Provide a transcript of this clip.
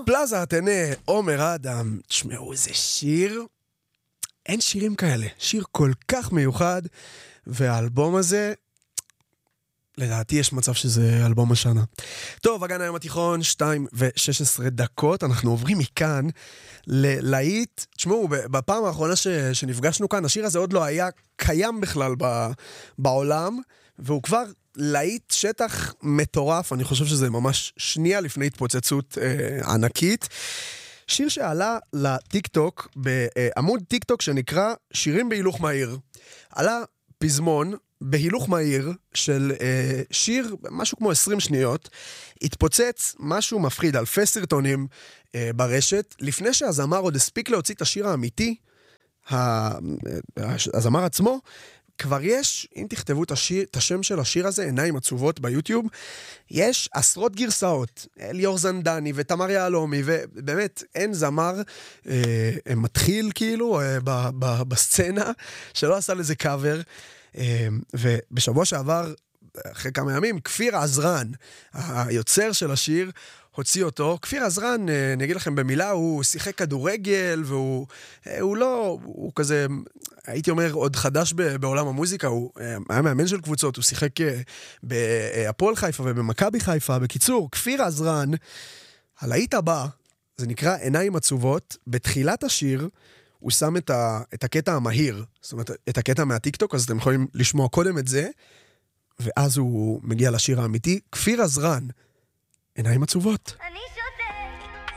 פלאזה אתנה, עומר אדם. תשמעו, איזה שיר. אין שירים כאלה. שיר כל כך מיוחד, והאלבום הזה, לדעתי יש מצב שזה אלבום השנה. טוב, הגן היום התיכון, 2:16. אנחנו עוברים מכאן ללהיט. תשמעו, בפעם האחרונה שנפגשנו כאן, השיר הזה עוד לא היה קיים בכלל בעולם, והוא כבר להיט שטח מטורף. אני חושב שזה ממש שנייה לפני התפוצצות ענקית. שיר שעלה לטיקטוק, בעמוד טיקטוק שנקרא שירים בהילוך מהיר. עלה פזמון בהילוך מהיר של שיר, משהו כמו 20 שניות, התפוצץ משהו מפחיד, אלפי סרטונים ברשת, לפני שהזמר עוד הספיק להוציא את השיר האמיתי, הזמר עצמו, כבר יש, אם תכתבו את השם של השיר הזה, עיניים עצובות ביוטיוב, יש עשרות גרסאות, ליאור זנדני ותמר יעלומי, ובאמת אין זמר מתחיל כאילו בסצנה, שלא עשה לזה קאבר, ובשבוע שעבר, אחרי כמה ימים, כפיר עזרן, היוצר של השיר, הוציא אותו. כפיר עזרן, אני אגיד לכם במילה, הוא שיחק כדורגל, והוא לא, הוא כזה, הייתי אומר, עוד חדש בעולם המוזיקה, הוא היה מאמן של קבוצות, הוא שיחק בהפועל חיפה ובמכבי חיפה. בקיצור, כפיר עזרן, הלהיט הבא, זה נקרא עיניים עצובות, בתחילת השיר, הוא שם את הקטע המהיר, זאת אומרת, את הקטע מהטיקטוק, אז אתם יכולים לשמוע קודם את זה, ואז הוא מגיע לשיר האמיתי, כפיר עזרן, עיניים עצובות. אני